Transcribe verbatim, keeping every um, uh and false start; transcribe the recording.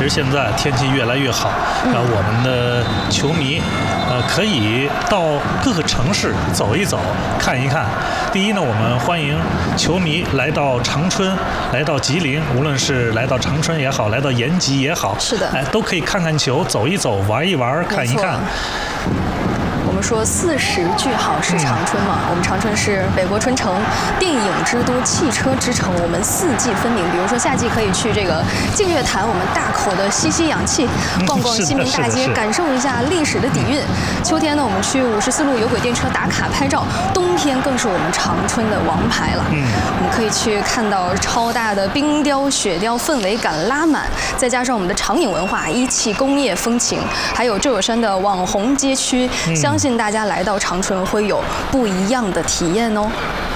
实现在天气越来越好，呃，我们的球迷呃可以到各个城市走一走，看一看。第一呢，我们欢迎球迷来到长春，来到吉林，无论是来到长春也好，来到延吉也好， 是的， 哎，都可以看看球，走一走，玩一玩，看一看。 我们说四十句好是长春嘛，嗯、我们长春是北国春城，电影之都，汽车之城，我们四季分明。比如说夏季可以去这个净月潭，我们大口的吸吸氧气，逛逛西明大街，感受一下历史的底蕴。秋天呢，我们去五十四路有轨电车打卡拍照。冬天更是我们长春的王牌了。嗯，我们可以去看到超大的冰雕、雪雕，氛围感拉满，再加上我们的长影文化、一汽工业风情，还有周有山的网红街区，嗯、相信大家来到长春会有不一样的体验哦。